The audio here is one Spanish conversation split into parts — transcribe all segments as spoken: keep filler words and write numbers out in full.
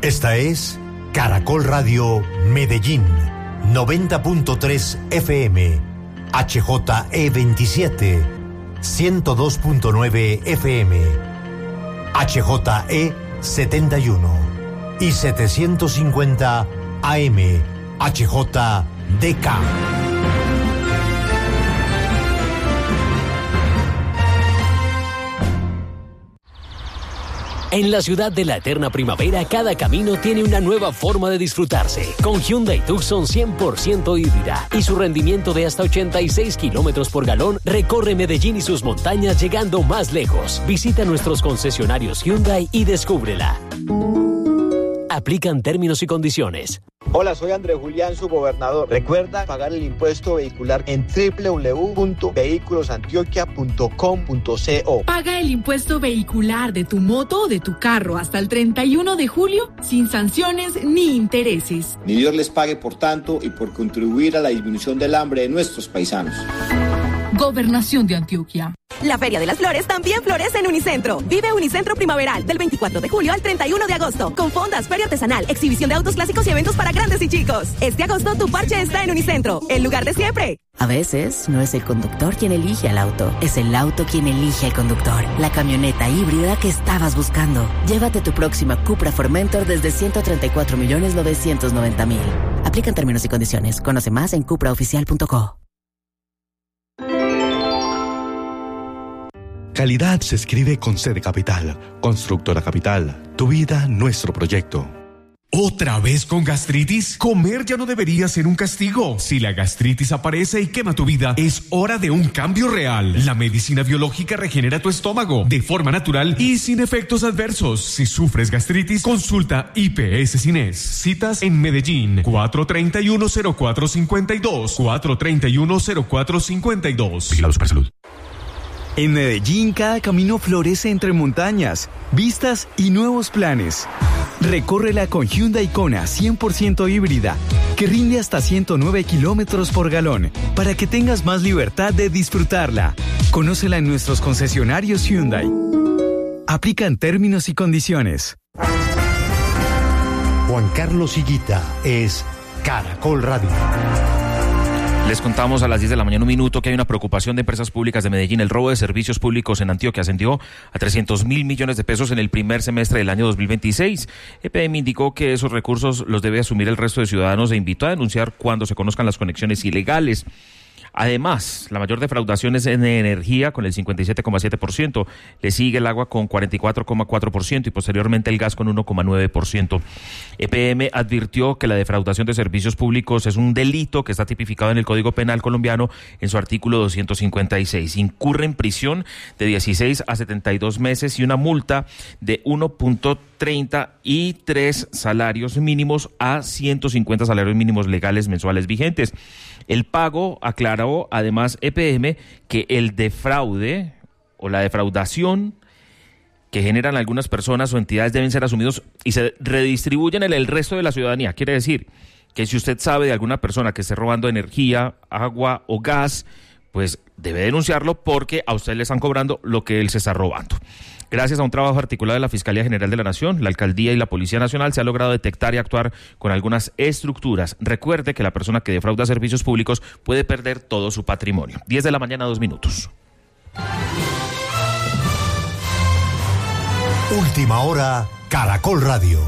Esta es Caracol Radio Medellín, noventa punto tres F M, H J E veintisiete, ciento dos punto nueve F M, H J E setenta y uno y setecientos cincuenta A M, H J D K. En la ciudad de la eterna primavera, cada camino tiene una nueva forma de disfrutarse. Con Hyundai Tucson cien por ciento híbrida y su rendimiento de hasta ochenta y seis kilómetros por galón, recorre Medellín y sus montañas llegando más lejos. Visita nuestros concesionarios Hyundai y descúbrela. Aplican términos y condiciones. Hola, soy Andrés Julián, su gobernador. Recuerda pagar el impuesto vehicular en doble u doble u doble u punto vehículos antioquia punto com punto co. Paga el impuesto vehicular de tu moto o de tu carro hasta el treinta y uno de julio sin sanciones ni intereses. Ni Dios les pague por tanto y por contribuir a la disminución del hambre de nuestros paisanos. Gobernación de Antioquia. La Feria de las Flores también florece en Unicentro. Vive Unicentro Primaveral del veinticuatro de julio al treinta y uno de agosto. Con fondas, feria artesanal, exhibición de autos clásicos y eventos para grandes y chicos. Este agosto tu parche está en Unicentro, el lugar de siempre. A veces no es el conductor quien elige al auto, es el auto quien elige al conductor. La camioneta híbrida que estabas buscando. Llévate tu próxima Cupra Formentor desde ciento treinta y cuatro millones novecientos noventa mil. Aplican términos y condiciones. Conoce más en cupra oficial punto co. Calidad se escribe con C de Capital. Constructora Capital. Tu vida, nuestro proyecto. ¿Otra vez con gastritis? Comer ya no debería ser un castigo. Si la gastritis aparece y quema tu vida, es hora de un cambio real. La medicina biológica regenera tu estómago de forma natural y sin efectos adversos. Si sufres gastritis, consulta I P S Cines. Citas en Medellín, cuatro tres uno, cero cuatro cinco dos, cuatro tres uno, cero cuatro cinco dos. Vigilado Supersalud. En Medellín, cada camino florece entre montañas, vistas y nuevos planes. Recórrela con Hyundai Kona cien por ciento híbrida, que rinde hasta ciento nueve kilómetros por galón, para que tengas más libertad de disfrutarla. Conócela en nuestros concesionarios Hyundai. Aplican términos y condiciones. Juan Carlos Higuita es Caracol Radio. Les contamos a las diez de la mañana un minuto que hay una preocupación de empresas públicas de Medellín. El robo de servicios públicos en Antioquia ascendió a trescientos mil millones de pesos en el primer semestre del año dos mil veintiséis. E P M indicó que esos recursos los debe asumir el resto de ciudadanos e invitó a denunciar cuando se conozcan las conexiones ilegales. Además, la mayor defraudación es en energía con el cincuenta y siete coma siete por ciento, le sigue el agua con cuarenta y cuatro coma cuatro por ciento y posteriormente el gas con uno coma nueve por ciento. E P M advirtió que la defraudación de servicios públicos es un delito que está tipificado en el Código Penal colombiano en su artículo doscientos cincuenta y seis. Incurre en prisión de dieciséis a setenta y dos meses y una multa de uno punto treinta y tres salarios mínimos a ciento cincuenta salarios mínimos legales mensuales vigentes. El pago, aclaró además E P M, que el defraude o la defraudación que generan algunas personas o entidades deben ser asumidos y se redistribuyen en el resto de la ciudadanía. Quiere decir que si usted sabe de alguna persona que esté robando energía, agua o gas, pues debe denunciarlo porque a usted le están cobrando lo que él se está robando. Gracias a un trabajo articulado de la Fiscalía General de la Nación, la Alcaldía y la Policía Nacional se ha logrado detectar y actuar con algunas estructuras. Recuerde que la persona que defrauda servicios públicos puede perder todo su patrimonio. diez de la mañana, dos minutos. Última hora, Caracol Radio.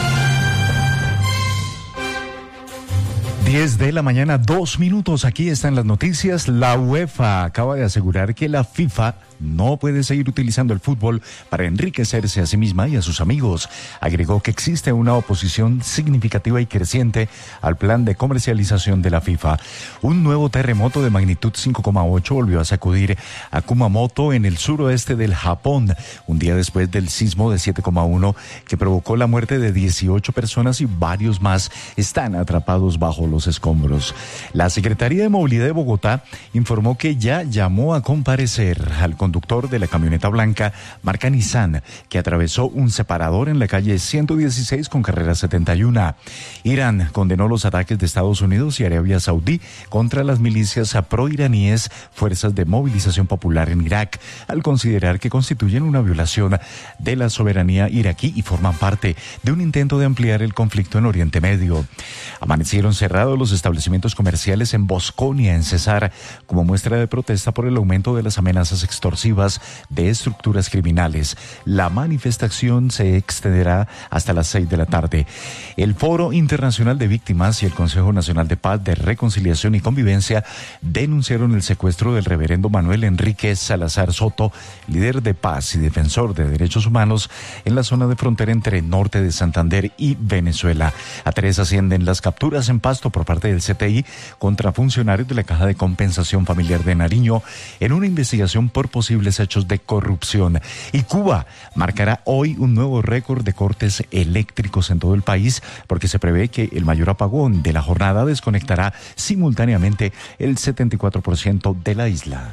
diez de la mañana, dos minutos. Aquí están las noticias. La UEFA acaba de asegurar que la FIFA no puede seguir utilizando el fútbol para enriquecerse a sí misma y a sus amigos. Agregó que existe una oposición significativa y creciente al plan de comercialización de la FIFA. Un nuevo terremoto de magnitud cinco coma ocho volvió a sacudir a Kumamoto en el suroeste del Japón, un día después del sismo de siete coma uno que provocó la muerte de dieciocho personas y varios más están atrapados bajo los escombros. La Secretaría de Movilidad de Bogotá informó que ya llamó a comparecer al conductor de la camioneta blanca marca Nissan, que atravesó un separador en la calle ciento dieciséis con carrera setenta y uno. Irán condenó los ataques de Estados Unidos y Arabia Saudí contra las milicias proiraníes, fuerzas de movilización popular en Irak, al considerar que constituyen una violación de la soberanía iraquí y forman parte de un intento de ampliar el conflicto en Oriente Medio. Amanecieron cerrados los establecimientos comerciales en Bosconia, en Cesar, como muestra de protesta por el aumento de las amenazas extorsivas de estructuras criminales. La manifestación se extenderá hasta las seis de la tarde. El Foro Internacional de Víctimas y el Consejo Nacional de Paz, de Reconciliación y Convivencia denunciaron el secuestro del reverendo Manuel Enrique Salazar Soto, líder de paz y defensor de derechos humanos en la zona de frontera entre norte de Santander y Venezuela. A tres ascienden las capturas en Pasto por parte del C T I contra funcionarios de la Caja de Compensación Familiar de Nariño en una investigación por posibles hechos de corrupción. Y Cuba marcará hoy un nuevo récord de cortes eléctricos en todo el país, porque se prevé que el mayor apagón de la jornada desconectará simultáneamente el setenta y cuatro por ciento de la isla.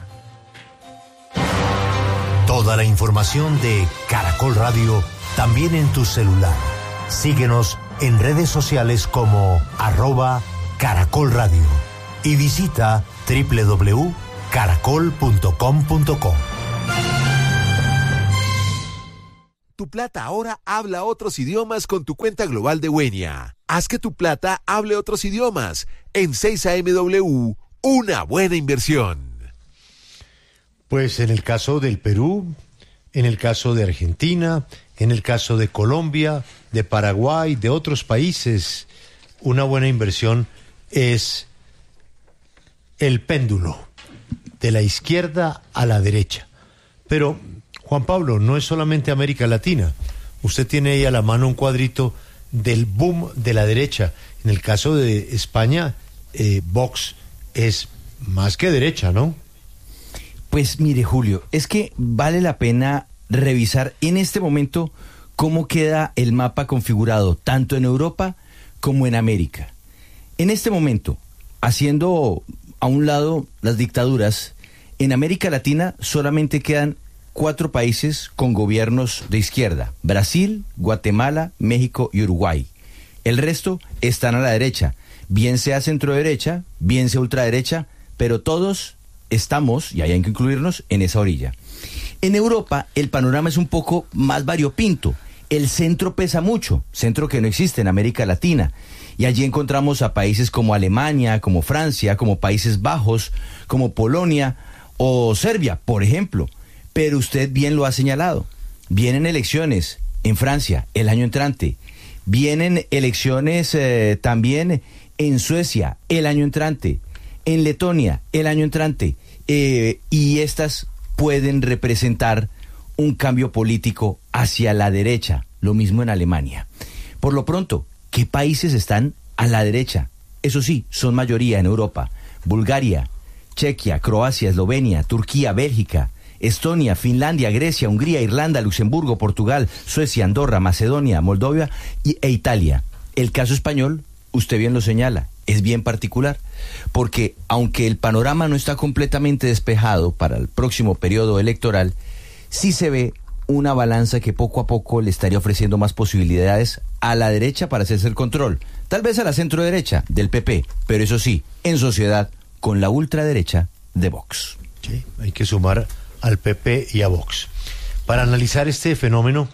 Toda la información de Caracol Radio también en tu celular. Síguenos en redes sociales como arroba Caracol Radio y visita doble u doble u doble u punto caracol punto com punto co. Tu plata ahora habla otros idiomas con tu cuenta global de Wenia. Haz que tu plata hable otros idiomas. En seis A M W, una buena inversión. Pues en el caso del Perú, en el caso de Argentina, en el caso de Colombia, de Paraguay, de otros países, una buena inversión es el péndulo, de la izquierda a la derecha. Pero, Juan Pablo, no es solamente América Latina. Usted tiene ahí a la mano un cuadrito del boom de la derecha. En el caso de España, eh, Vox es más que derecha, ¿no? Pues mire, Julio, es que vale la pena revisar en este momento cómo queda el mapa configurado tanto en Europa como en América. En este momento, haciendo a un lado las dictaduras, en América Latina solamente quedan cuatro países con gobiernos de izquierda: Brasil, Guatemala, México y Uruguay. El resto están a la derecha, bien sea centro-derecha, bien sea ultraderecha, pero todos estamos, y hay que incluirnos, en esa orilla. En Europa el panorama es un poco más variopinto. El centro pesa mucho, centro que no existe en América Latina. Y allí encontramos a países como Alemania, como Francia, como Países Bajos, como Polonia o Serbia, por ejemplo. Pero usted bien lo ha señalado. Vienen elecciones en Francia el año entrante. Vienen elecciones eh, también en Suecia el año entrante. En Letonia el año entrante. Eh, y estas pueden representar un cambio político hacia la derecha. Lo mismo en Alemania. Por lo pronto, ¿qué países están a la derecha? Eso sí, son mayoría en Europa. Bulgaria, Chequia, Croacia, Eslovenia, Turquía, Bélgica, Estonia, Finlandia, Grecia, Hungría, Irlanda, Luxemburgo, Portugal, Suecia, Andorra, Macedonia, Moldavia y, e Italia. El caso español, usted bien lo señala, es bien particular, porque aunque el panorama no está completamente despejado para el próximo periodo electoral, sí se ve una balanza que poco a poco le estaría ofreciendo más posibilidades a la derecha para hacerse el control, tal vez a la centro derecha del P P, pero eso sí, en sociedad con la ultraderecha de Vox. Sí, hay que sumar al P P y a Vox. Para analizar este fenómeno,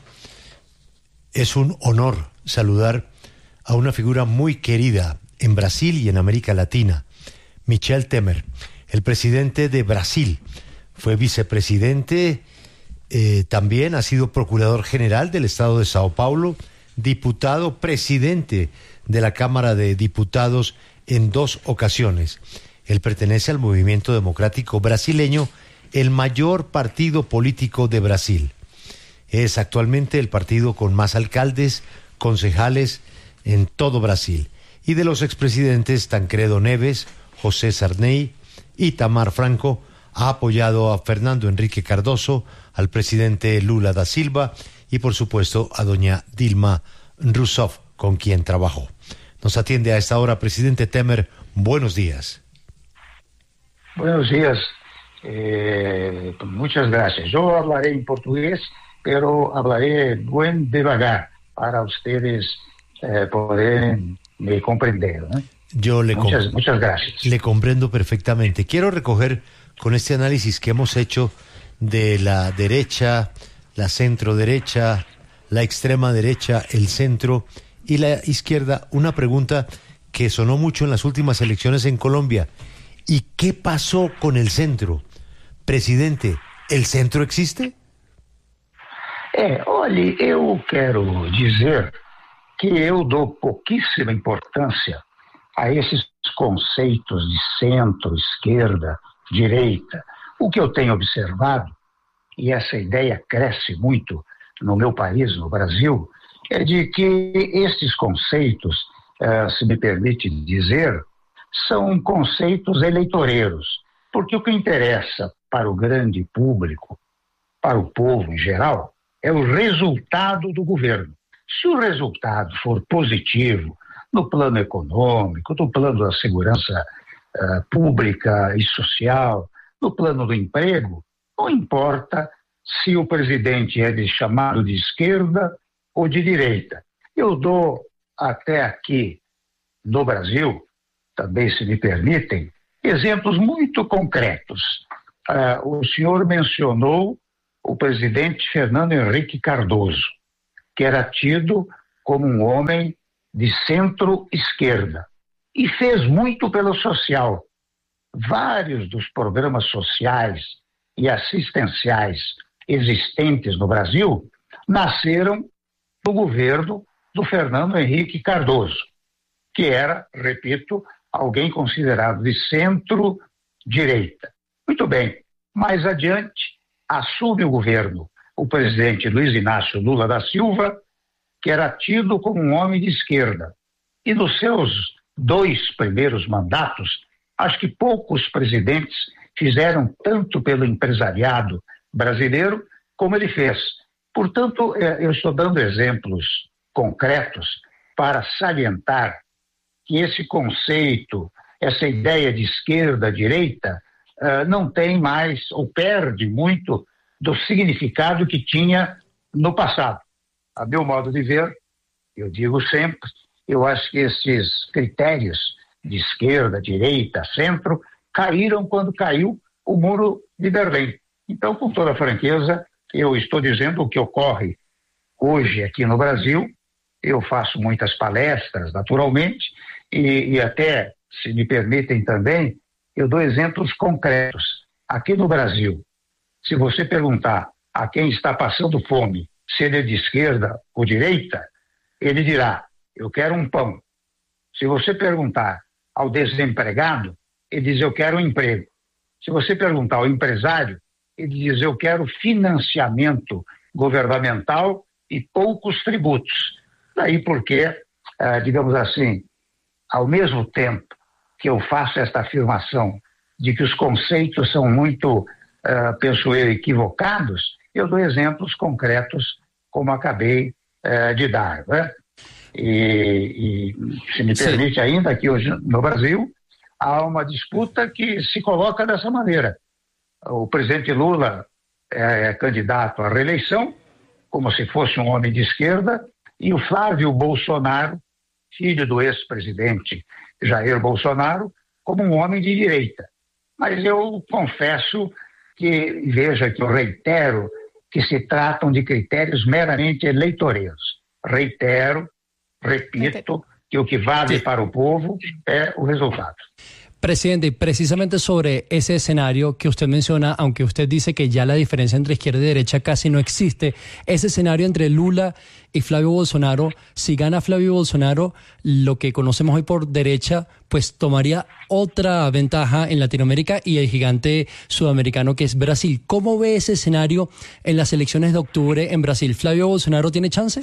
es un honor saludar a una figura muy querida en Brasil y en América Latina, Michel Temer, el presidente de Brasil. Fue vicepresidente, eh, también ha sido procurador general del estado de Sao Paulo, diputado, presidente de la Cámara de Diputados en dos ocasiones. Él pertenece al Movimiento Democrático Brasileño, el mayor partido político de Brasil. Es actualmente el partido con más alcaldes, concejales en todo Brasil. Y de los expresidentes Tancredo Neves, José Sarney y Itamar Franco, ha apoyado a Fernando Henrique Cardoso, al presidente Lula da Silva y por supuesto a doña Dilma Rousseff, con quien trabajó. Nos atiende a esta hora presidente Temer. Buenos días. Buenos días. Eh, muchas gracias. Yo hablaré en portugués, pero hablaré buen devagar para ustedes eh, poderem me comprender, ¿no? Yo le muchas, com- muchas gracias. Le comprendo perfectamente. Quiero recoger con este análisis que hemos hecho de la derecha, la centro derecha, la extrema derecha, el centro y la izquierda, una pregunta que sonó mucho en las últimas elecciones en Colombia. ¿Y qué pasó con el centro? Presidente, ¿el centro existe? É, olhe, eu quero dizer que eu dou pouquíssima importância a esses conceitos de centro, esquerda, direita. O que eu tenho observado, e essa ideia cresce muito no meu país, no Brasil, é de que esses conceitos, eh, se me permite dizer, são conceitos eleitoreiros, porque o que interessa para o grande público, para o povo em geral, é o resultado do governo. Se o resultado for positivo no plano econômico, no plano da segurança uh, pública e social, no plano do emprego, não importa se o presidente é de chamado de esquerda ou de direita. Eu dou até aqui no Brasil, também se me permitem, exemplos muito concretos. Uh, o senhor mencionou o presidente Fernando Henrique Cardoso, que era tido como um homem de centro-esquerda e fez muito pelo social. Vários dos programas sociais e assistenciais existentes no Brasil nasceram do governo do Fernando Henrique Cardoso, que era, repito, alguém considerado de centro-direita. Muito bem, mais adiante assume o governo o presidente Luiz Inácio Lula da Silva, que era tido como um homem de esquerda. E nos seus dois primeiros mandatos, acho que poucos presidentes fizeram tanto pelo empresariado brasileiro como ele fez. Portanto, eu estou dando exemplos concretos para salientar que esse conceito, essa ideia de esquerda-direita, Uh, não tem mais, ou perde muito, do significado que tinha no passado. A meu modo de ver, eu digo sempre, eu acho que esses critérios de esquerda, direita, centro, caíram quando caiu o muro de Berlim. Então, com toda franqueza, eu estou dizendo o que ocorre hoje aqui no Brasil. Eu faço muitas palestras, naturalmente, e, e até, se me permitem também, eu dou exemplos concretos. Aqui no Brasil, se você perguntar a quem está passando fome, se ele é de esquerda ou direita, ele dirá, eu quero um pão. Se você perguntar ao desempregado, ele diz, eu quero um emprego. Se você perguntar ao empresário, ele diz, eu quero financiamento governamental e poucos tributos. Daí porque, eh, digamos assim, ao mesmo tempo que eu faço esta afirmação de que os conceitos são muito, uh, penso eu, equivocados, eu dou exemplos concretos como acabei uh, de dar, né? E, e, se me permite Sim. ainda, aqui hoje no Brasil, há uma disputa que se coloca dessa maneira. O presidente Lula é, é candidato à reeleição, como se fosse um homem de esquerda, e o Flávio Bolsonaro, filho do ex-presidente Jair Bolsonaro, como um homem de direita. Mas eu confesso que, veja que eu reitero, que se tratam de critérios meramente eleitoreiros. Reitero, repito, que o que vale sí. para o povo é o resultado. Presidente, precisamente sobre ese escenario que usted menciona, aunque usted dice que ya la diferencia entre izquierda y derecha casi no existe, ese escenario entre Lula y Flavio Bolsonaro, si gana Flavio Bolsonaro, lo que conocemos hoy por derecha, pues tomaría otra ventaja en Latinoamérica y el gigante sudamericano que es Brasil. ¿Cómo ve ese escenario en las elecciones de octubre en Brasil? ¿Flavio Bolsonaro tiene chance?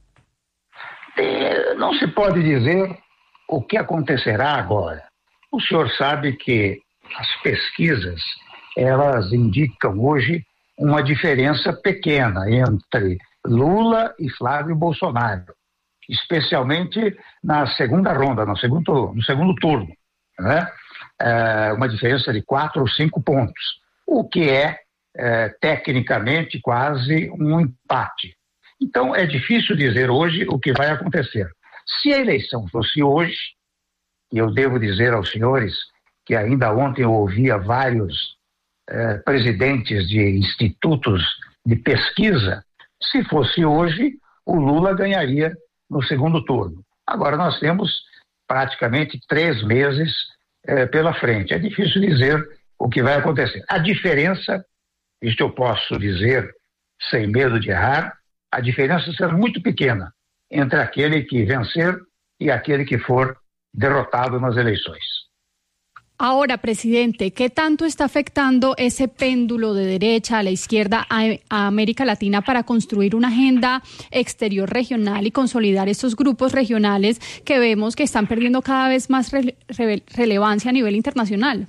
Eh, não se pode dizer o que acontecerá agora. O senhor sabe que as pesquisas, elas indicam hoje uma diferença pequena entre Lula e Flávio Bolsonaro, especialmente na segunda ronda, no segundo, no segundo turno, né? É uma diferença de quatro ou cinco pontos. o que é, é tecnicamente quase um empate. Então é difícil dizer hoje o que vai acontecer. Se a eleição fosse hoje, e eu devo dizer aos senhores que ainda ontem eu ouvia vários eh, presidentes de institutos de pesquisa, se fosse hoje, o Lula ganharia no segundo turno. Agora nós temos praticamente três meses eh, pela frente. É difícil dizer o que vai acontecer. A diferença, isto eu posso dizer sem medo de errar, a diferença será muito pequena entre aquele que vencer e aquele que for derrotado nas eleições. Ahora, presidente, ¿qué tanto está afectando ese péndulo de derecha a la izquierda a, a América Latina para construir una agenda exterior regional y consolidar estos grupos regionales que vemos que están perdiendo cada vez más re, re, relevancia a nivel internacional?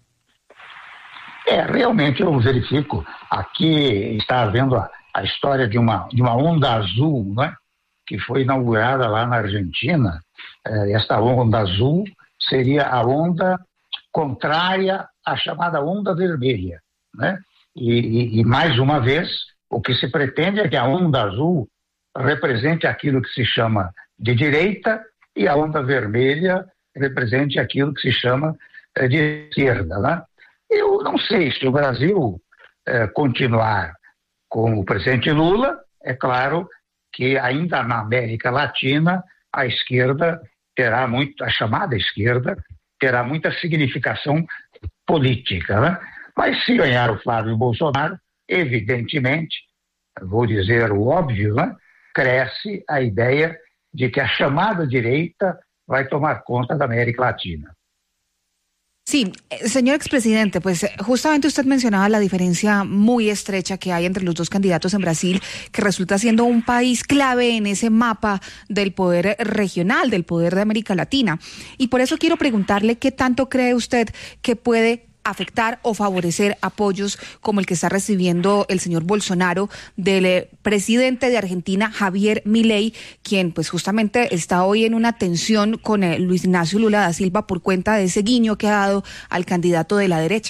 É, realmente eu verifico, aqui está havendo a, a história de uma, de uma onda azul, né, que foi inaugurada lá na Argentina. É, esta onda azul seria a onda contrária à chamada onda vermelha, né? E, e, e mais uma vez, o que se pretende é que a onda azul represente aquilo que se chama de direita e a onda vermelha represente aquilo que se chama de esquerda, né? Eu não sei se o Brasil eh, continuar com o presidente Lula, é claro que ainda na América Latina a esquerda terá muito, a chamada esquerda terá muita significação política, né? Mas se ganhar o Flávio Bolsonaro, evidentemente, vou dizer o óbvio, né? Cresce a ideia de que a chamada direita vai tomar conta da América Latina. Sí, señor expresidente, pues justamente usted mencionaba la diferencia muy estrecha que hay entre los dos candidatos en Brasil, que resulta siendo un país clave en ese mapa del poder regional, del poder de América Latina. Y por eso quiero preguntarle qué tanto cree usted que puede afectar o favorecer apoyos como el que está recibiendo el señor Bolsonaro del presidente de Argentina, Javier Milei, quien pues justamente está hoy en una tensión con eh, Luis Ignacio Lula da Silva por cuenta de ese guiño que ha dado al candidato de la derecha.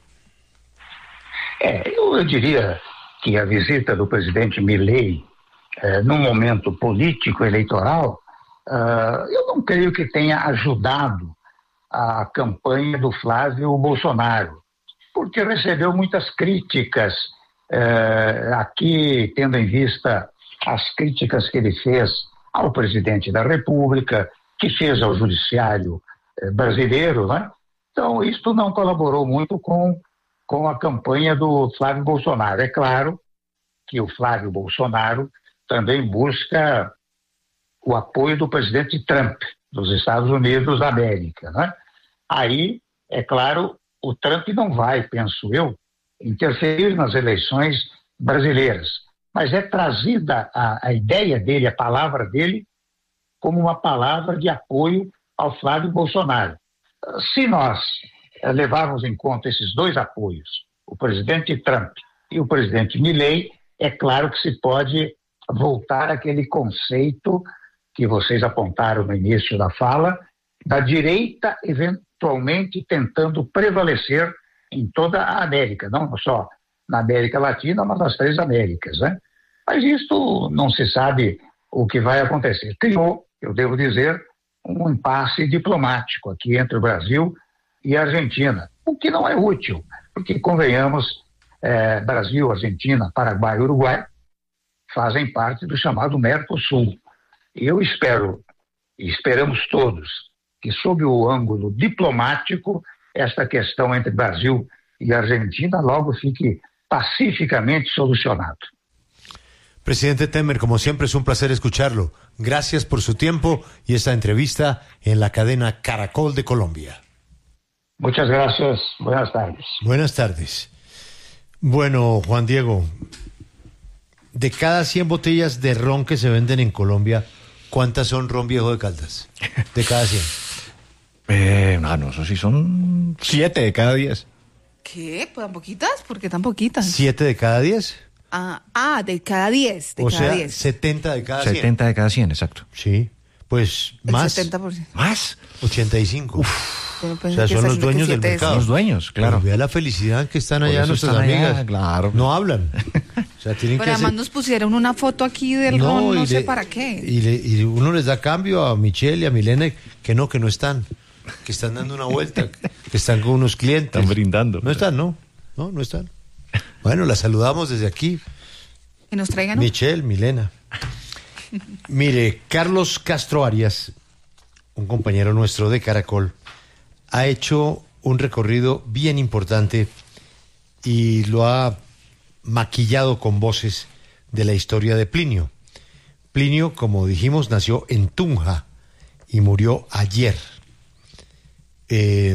É, eu, eu diria que a visita do presidente Milei é, num momento político eleitoral, uh, eu não creio que tenha ajudado a campanha do Flávio Bolsonaro, porque recebeu muitas críticas, eh, aqui tendo em vista as críticas que ele fez ao presidente da República, que fez ao judiciário eh, brasileiro, né? Então isto não colaborou muito com, com a campanha do Flávio Bolsonaro. É claro que o Flávio Bolsonaro também busca o apoio do presidente Trump, dos Estados Unidos da América, né? Aí, é claro, o Trump não vai, penso eu, interferir nas eleições brasileiras, mas é trazida a, a ideia dele, a palavra dele, como uma palavra de apoio ao Flávio Bolsonaro. Se nós eh, levarmos em conta esses dois apoios, o presidente Trump e o presidente Milei, é claro que se pode voltar àquele conceito que vocês apontaram no início da fala, da direita eventualmente tentando prevalecer em toda a América, não só na América Latina, mas nas três Américas, né? Mas isto não se sabe o que vai acontecer. Criou, eu devo dizer, um impasse diplomático aqui entre o Brasil e a Argentina, o que não é útil, porque, convenhamos, eh, Brasil, Argentina, Paraguai e Uruguai fazem parte do chamado Mercosul. E eu espero, e esperamos todos, que sob o ângulo diplomático, esta questão entre Brasil e Argentina logo fique pacificamente solucionado. Presidente Temer, como siempre es un placer escucharlo. Gracias por su tiempo y esta entrevista en la cadena Caracol de Colombia. Muchas gracias. Buenas tardes. Buenas tardes. Bueno, Juan Diego, de cada cien botellas de ron que se venden en Colombia, ¿cuántas son ron viejo de Caldas? De cada cien. Eh, no, no, eso sí son siete de cada diez. ¿Qué? ¿Tan poquitas? ¿Por qué tan poquitas? ¿Siete de cada diez? Ah, ah, de cada diez. De o cada sea, diez. setenta de cada cien. setenta de cada cien, exacto. Sí, pues El más. setenta por ciento. ¿Más? ochenta y cinco. Uf. O sea, son los dueños del mercado. Los dueños, claro. Pero vea la felicidad que están allá nuestras están amigas. allá, claro. No hablan. O sea, tienen Pero que además hacer... nos pusieron una foto aquí del No, ron, no y sé le- para qué. Y, le- y uno les da cambio a Michelle y a Milena que no, que no están. Que están dando una vuelta. Que están con unos clientes. Están brindando. No están, no. No, no están. Bueno, la saludamos desde aquí. Que nos traigan un... Michelle, Milena. Mire, Carlos Castro Arias, un compañero nuestro de Caracol, ha hecho un recorrido bien importante y lo ha maquillado con voces de la historia de Plinio. Plinio, como dijimos, nació en Tunja y murió ayer. Eh,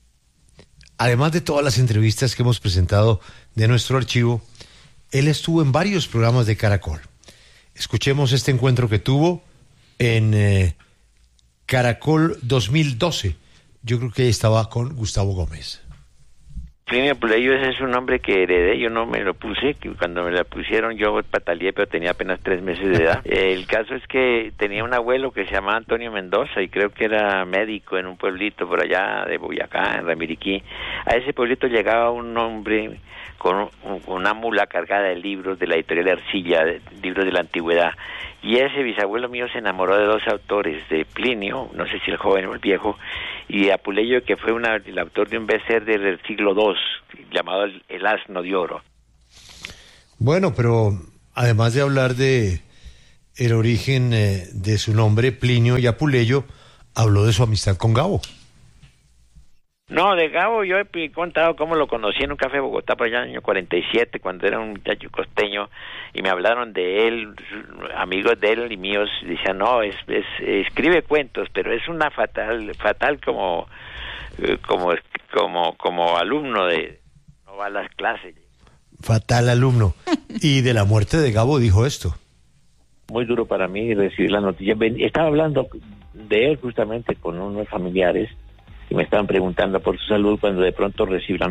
además de todas las entrevistas que hemos presentado de nuestro archivo, él estuvo en varios programas de Caracol. Escuchemos este encuentro que tuvo en eh, Caracol dos mil doce. Yo creo que ahí estaba con Gustavo Gómez. Plinio Puleyo, ese es un nombre que heredé, yo no me lo puse, que cuando me lo pusieron yo pataleé, pero tenía apenas tres meses de edad. El caso es que tenía un abuelo que se llamaba Antonio Mendoza y creo que era médico en un pueblito por allá de Boyacá, en Ramiriquí. A ese pueblito llegaba un hombre con un, una mula cargada de libros de la editorial Arcilla, de, libros de la antigüedad. Y ese bisabuelo mío se enamoró de dos autores, de Plinio, no sé si el joven o el viejo, y de Apuleyo, que fue una, el autor de un bestseller del siglo segundo, llamado El, el Asno de Oro. Bueno, pero además de hablar de el origen eh, de su nombre, Plinio y Apuleyo, habló de su amistad con Gabo. No, de Gabo yo he contado cómo lo conocí en un café de Bogotá por allá en el año cuarenta y siete, cuando era un muchacho costeño, y me hablaron de él, amigos de él y míos, decían, no, es, es escribe cuentos, pero es una fatal, fatal como, como, como, como alumno de, no va a las clases. Fatal alumno. Y de la muerte de Gabo dijo esto. Muy duro para mí recibir la noticia. Estaba hablando de él justamente con unos familiares, y me estaban preguntando por su salud cuando de pronto recibí la